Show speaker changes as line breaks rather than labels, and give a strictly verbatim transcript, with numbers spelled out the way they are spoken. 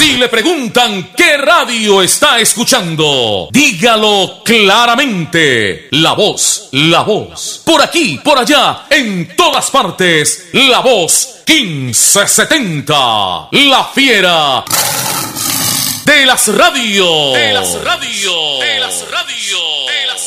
Si le preguntan qué radio está escuchando, dígalo claramente. La Voz, La Voz. Por aquí, por allá, en todas partes. La Voz quince setenta. La fiera de las radios. De las radios. De las radios. De las